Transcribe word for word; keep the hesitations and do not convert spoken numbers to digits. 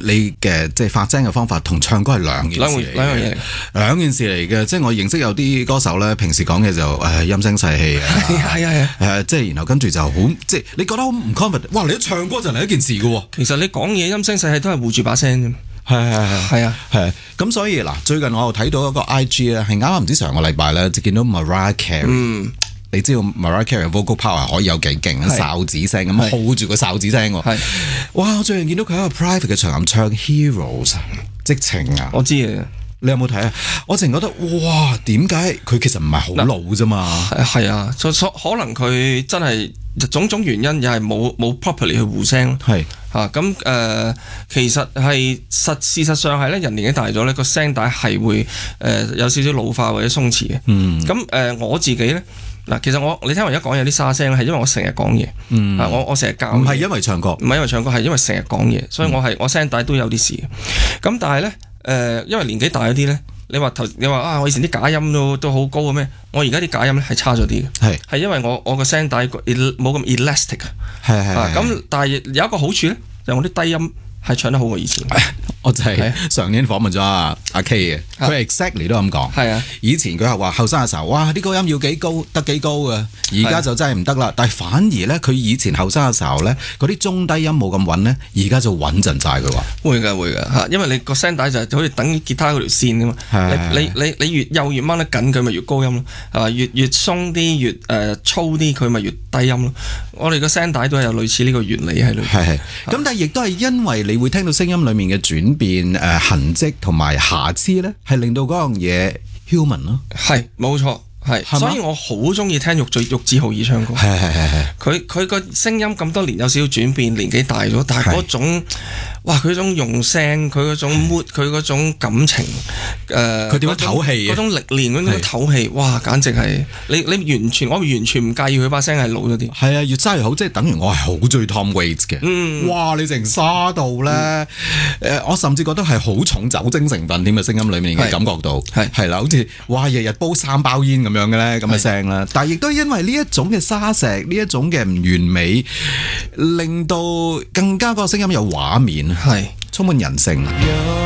你嘅即係發聲嘅方法同唱歌係兩件事嚟嘅， 兩樣嘢， 兩件事嚟嘅。即係我認識有啲歌手咧，平時講嘅就誒陰聲細氣啊， 係啊係啊係啊， 誒即係然後跟住就好即係你覺得好唔 confident，哇！你一唱歌就係一件事嘅喎。 其實你講嘢陰聲細氣都係護住把聲啫。 係係係係啊係。咁所以嗱，最近我又睇到一個 I G 咧，係啱啱唔知上個禮拜咧，就見到 Mariah Carey。 嗯。 你知道 Mariah Carey vocal power 可以有幾勁啊？哨子聲咁 hold 住個哨子聲喎。係。哇！我最近見到佢喺個 private 嘅場合唱 Heroes， 直情啊！ 我知啊。 你有冇睇啊？我淨覺得哇，點解佢其實唔係好老啫嘛？ 係啊，所所可能佢真係種種原因，又係冇冇 properly 去護聲。係啊，咁誒、呃，其實係實事實上係咧，人年紀大咗咧，個聲帶係會誒、呃、有少少老化或者鬆弛嘅。嗯。咁誒、呃，我自己咧嗱，其實我你聽我而家講有啲沙聲咧，係因為我成日講嘢。嗯。啊，我我成日教。唔係因為唱歌， 唔係因為唱歌，係因為成日講嘢，所以我係、嗯、我聲帶都有啲事。咁但係咧。誒、呃，因為年紀大咗啲咧，你話頭，你話啊，我以前啲假音都都好高嘅咩？我而家啲假音咧係差咗啲嘅，係係因為我我個聲帶冇咁 elastic 啊，係係咁，但係有一個好處咧，就係、我啲低音係唱得好過以前。 我就係上年訪問咗阿阿 K 嘅，佢 exactly 都咁講。係啊，以前佢係話後生嘅時候，哇啲高音要幾高得幾高嘅，而家就真係唔得啦。但係反而咧，佢以前後生嘅時候咧，嗰啲中低音冇咁穩咧，而家就穩陣晒。佢話會㗎會㗎嚇，因為你個聲帶就係好似等吉他嗰條線㗎嘛。你你你你越幼越掹得緊，佢咪越高音咯。係嘛，越越鬆啲越誒、呃、粗啲，佢咪越低音咯。我哋個聲帶都係有類似呢個原理喺度。係係。咁但係亦都係因為你會聽到聲音裡面嘅轉變誒、呃、痕跡同埋瑕疵咧，係令到嗰樣嘢 human 咯。係冇錯，係。所以我好中意聽玉最玉置浩二唱歌。係係係係。佢佢個聲音咁多年有少少轉變，年紀大咗，但係嗰種哇佢嗰種用聲，佢嗰種 mood，佢嗰種感情，誒佢點樣唞氣嗰種歷練嗰種唞氣，哇簡直係你你完全我完全唔介意佢把聲係老咗啲。係啊，越沙越好，即係等於我係好中意 Tom Waits 嘅。嗯，哇你成沙到咧，誒、嗯、我甚至覺得係好重酒精成分添嘅聲音裡面嘅感覺到，係係啦，好似哇日日煲三包煙咁樣嘅咧咁嘅聲啦。但係亦都因為呢一種嘅沙石，呢一種嘅唔完美，令到更加嗰個聲音有畫面。係充滿人性。